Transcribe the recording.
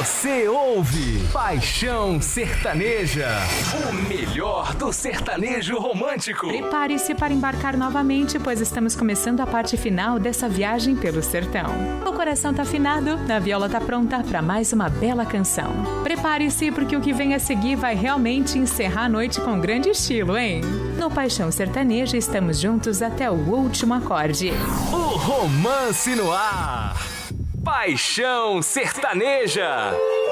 Você ouve Paixão Sertaneja, o melhor do sertanejo romântico. Prepare-se para embarcar novamente, pois estamos começando a parte final dessa viagem pelo sertão. O coração tá afinado, a viola tá pronta para mais uma bela canção. Prepare-se, porque o que vem a seguir vai realmente encerrar a noite com grande estilo, hein? No Paixão Sertaneja estamos juntos até o último acorde. O romance no ar. Paixão Sertaneja.